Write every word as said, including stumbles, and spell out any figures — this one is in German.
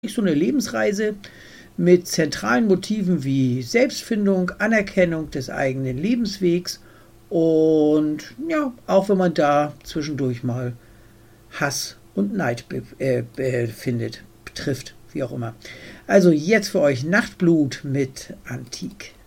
so eine Lebensreise mit zentralen Motiven wie Selbstfindung, Anerkennung des eigenen Lebenswegs und ja, auch wenn man da zwischendurch mal Hass und Neid be äh, be findet, trifft, wie auch immer. Also jetzt für euch Nachtblut mit Antik.